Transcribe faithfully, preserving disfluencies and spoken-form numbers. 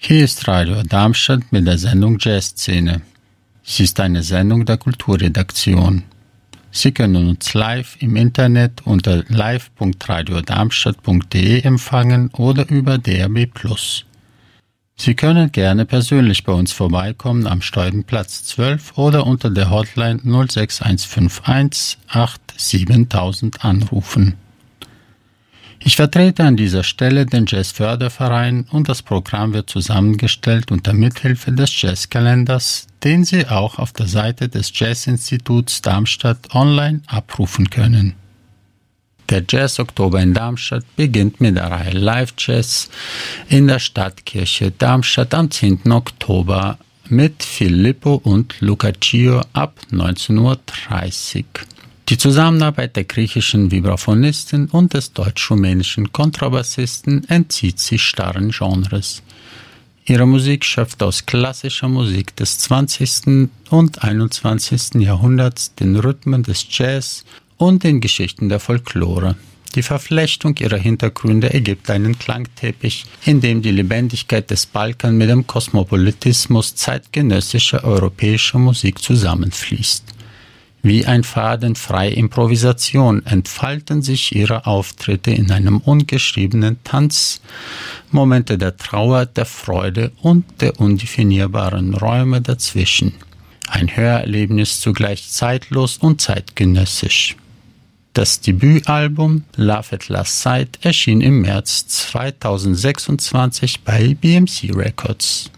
Hier ist Radio Darmstadt mit der Sendung Jazzszene. Sie ist eine Sendung der Kulturredaktion. Sie können uns live im Internet unter live punkt radiodarmstadt punkt de empfangen oder über D A B plus. Sie können gerne persönlich bei uns vorbeikommen am Steubenplatz zwölf oder unter der Hotline null sechs eins fünf eins acht siebentausend anrufen. Ich vertrete an dieser Stelle den Jazzförderverein und das Programm wird zusammengestellt unter Mithilfe des Jazzkalenders, den Sie auch auf der Seite des Jazzinstituts Darmstadt online abrufen können. Der Jazz-Oktober in Darmstadt beginnt mit der Reihe Live Jazz in der Stadtkirche Darmstadt am zehnten Oktober mit Filippo und Lucacio ab neunzehn Uhr dreißig. Die Zusammenarbeit der griechischen Vibraphonistin und des deutsch-rumänischen Kontrabassisten entzieht sich starren Genres. Ihre Musik schöpft aus klassischer Musik des zwanzigsten und einundzwanzigsten Jahrhunderts, den Rhythmen des Jazz und den Geschichten der Folklore. Die Verflechtung ihrer Hintergründe ergibt einen Klangteppich, in dem die Lebendigkeit des Balkan mit dem Kosmopolitismus zeitgenössischer europäischer Musik zusammenfließt. Wie ein Faden freie Improvisation entfalten sich ihre Auftritte in einem ungeschriebenen Tanz, Momente der Trauer, der Freude und der undefinierbaren Räume dazwischen. Ein Hörerlebnis zugleich zeitlos und zeitgenössisch. Das Debütalbum Love at Last Sight erschien im März zweitausendsechsundzwanzig bei B M C Records.